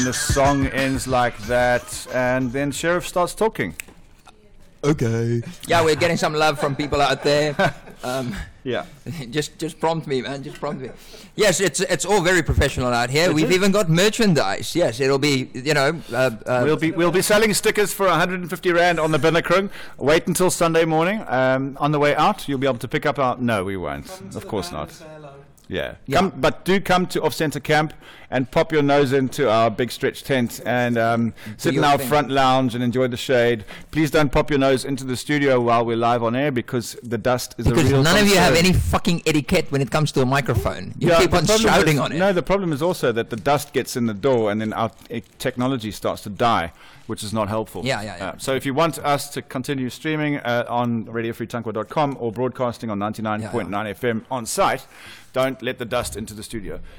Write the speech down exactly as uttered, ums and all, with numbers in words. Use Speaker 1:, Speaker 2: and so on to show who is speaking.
Speaker 1: The song ends like that, and then Sheriff starts talking.
Speaker 2: Okay.
Speaker 3: Yeah, we're getting some love from people out there. Um,
Speaker 1: yeah.
Speaker 3: just just prompt me, man. Just prompt me. Yes, it's it's all very professional out here.
Speaker 1: It
Speaker 3: We've
Speaker 1: is.
Speaker 3: even got merchandise. Yes, it'll be, you know. Uh, uh,
Speaker 1: We'll be we'll be selling stickers for one hundred fifty rand on the Binnekring. Wait until Sunday morning. Um, on the way out, you'll be able to pick up our... No, we won't. Of course not. Yeah.
Speaker 3: Yeah.
Speaker 1: Come, but do come to Off Centre Camp and pop your nose into our big stretch tent and um, sit in
Speaker 3: your
Speaker 1: our
Speaker 3: thing.
Speaker 1: front lounge and enjoy the shade. Please don't pop your nose into the studio while we're live on air because the dust is
Speaker 3: because
Speaker 1: a real
Speaker 3: none of you have
Speaker 1: concern.
Speaker 3: any fucking etiquette when it comes to a microphone. You
Speaker 1: Yeah,
Speaker 3: keep
Speaker 1: the
Speaker 3: on
Speaker 1: problem
Speaker 3: shouting
Speaker 1: is-
Speaker 3: on it.
Speaker 1: No, the problem is also that the dust gets in the door and then our eh, technology starts to die, which is not helpful.
Speaker 3: Yeah, yeah, yeah.
Speaker 1: Uh, so if you want us to continue streaming uh, on radio free tankwa dot com or broadcasting on ninety-nine point nine F M on site, don't let the dust into the studio.